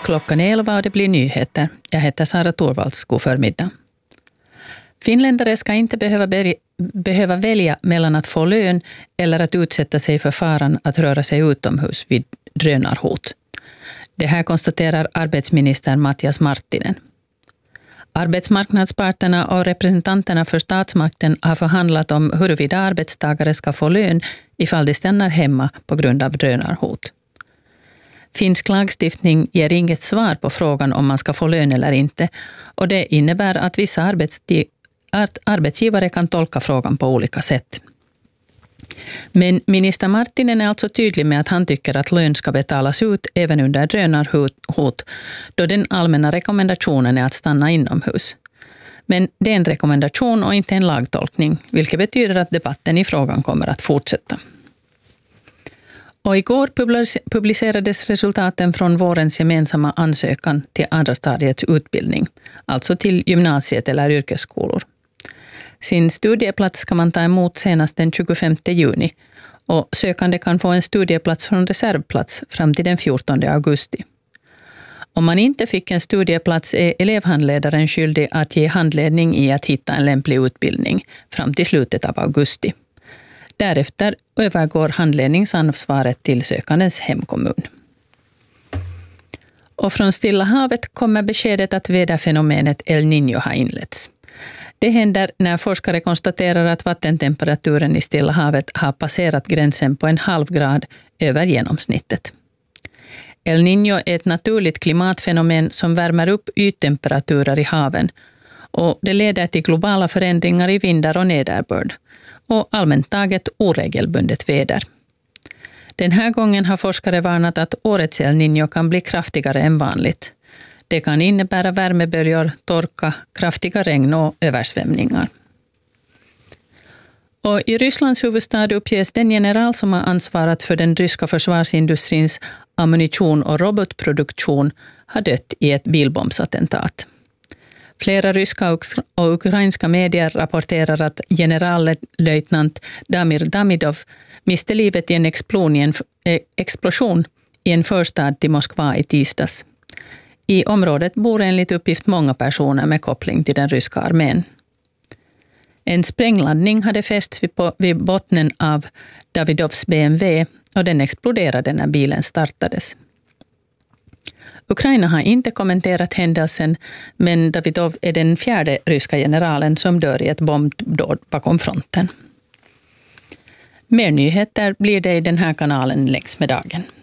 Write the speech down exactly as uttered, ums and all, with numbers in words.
Klockan är elva och det blir nyheter. Jag heter Sara Torvalds. God förmiddag. Finländare ska inte behöva, be- behöva välja mellan att få lön eller att utsätta sig för faran att röra sig utomhus vid drönarhot. Det här konstaterar arbetsminister Matias Marttinen. Arbetsmarknadsparterna och representanterna för statsmakten har förhandlat om huruvida arbetstagare ska få lön ifall de stannar hemma på grund av drönarhot. Finsk lagstiftning ger inget svar på frågan om man ska få lön eller inte, och det innebär att vissa arbetsti- att arbetsgivare kan tolka frågan på olika sätt. Men minister Marttinen är alltså tydlig med att han tycker att lön ska betalas ut även under drönarhot, då den allmänna rekommendationen är att stanna inomhus. Men det är en rekommendation och inte en lagtolkning, vilket betyder att debatten i frågan kommer att fortsätta. Och igår publicerades resultaten från vårens gemensamma ansökan till andra stadiets utbildning, alltså till gymnasiet eller yrkesskolor. Sin studieplats ska man ta emot senast den tjugofemte juni, och sökande kan få en studieplats från reservplats fram till den fjortonde augusti. Om man inte fick en studieplats är elevhandledaren skyldig att ge handledning i att hitta en lämplig utbildning fram till slutet av augusti. Därefter övergår handledningsansvaret till sökandens hemkommun. Och från Stilla havet kommer beskedet att väderfenomenet El Niño har inletts. Det händer när forskare konstaterar att vattentemperaturen i Stilla havet har passerat gränsen på en halv grad över genomsnittet. El Niño är ett naturligt klimatfenomen som värmer upp yttemperaturer i haven, och det leder till globala förändringar i vindar och nederbörd och allmänt taget oregelbundet väder. Den här gången har forskare varnat att årets El Niño kan bli kraftigare än vanligt. Det kan innebära värmeböljor, torka, kraftiga regn och översvämningar. Och i Rysslands huvudstad uppges den general som har ansvarat för den ryska försvarsindustrins ammunition- och robotproduktion ha dött i ett bilbombsattentat. Flera ryska och ukrainska medier rapporterar att generallöjtnant Damir Damidov miste livet i en explosion i en förstad till Moskva i tisdags. I området bor enligt uppgift många personer med koppling till den ryska armén. En sprängladdning hade fästs vid botten av Davidovs B M W och den exploderade när bilen startades. Ukraina har inte kommenterat händelsen, men Davidov är den fjärde ryska generalen som dör i ett bombdåd bakom fronten. Mer nyheter blir det i den här kanalen längs med dagen.